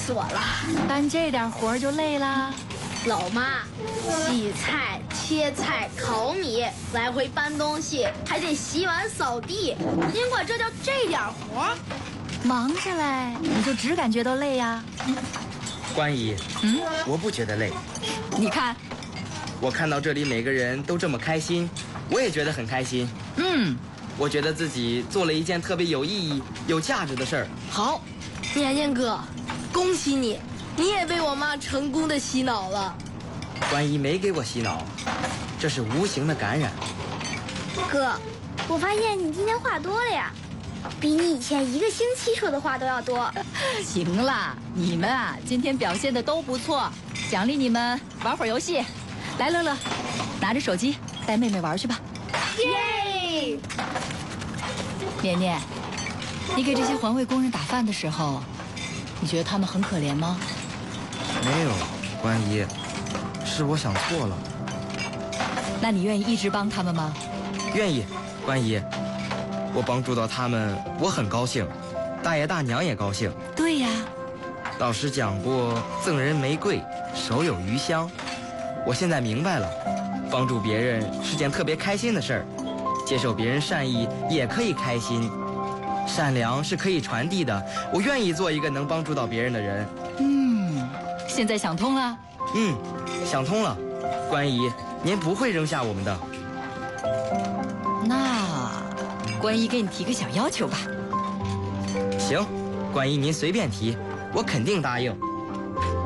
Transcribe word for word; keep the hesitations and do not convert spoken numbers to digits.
死我了！ 干这点活就累啦。 老妈，洗菜、切菜、烤米，来回搬东西，还得洗碗、扫地。您管这叫这点活？ 忙着嘞，你就只感觉到累呀？ 关姨， 嗯， 我不觉得累。 你看， 我看到这里每个人都这么开心，我也觉得很开心。 嗯， 我觉得自己做了一件特别有意义、有价值的事儿。 好， 年年哥，恭喜你，你也被我妈成功的洗脑了。 关姨没给我洗脑，这是无形的感染。 哥，我发现你今天话多了呀，比你以前一个星期说的话都要多。 行了，你们啊，今天表现的都不错，奖励你们玩会儿游戏。来，乐乐，拿着手机带妹妹玩去吧。 耶！ 年年，你给这些环卫工人打饭的时候，你觉得他们很可怜吗？ 没有，关姨，是我想错了。 那你愿意一直帮他们吗？ 愿意，关姨，我帮助到他们，我很高兴，大爷大娘也高兴。 对呀， 老师讲过，赠人玫瑰，手有余香。我现在明白了，帮助别人是件特别开心的事儿，接受别人善意也可以开心，善良是可以传递的。我愿意做一个能帮助到别人的人。 嗯，现在想通了。 嗯，想通了，关姨，您不会扔下我们的。 那，关姨给你提个小要求吧。 行，关姨您随便提，我肯定答应。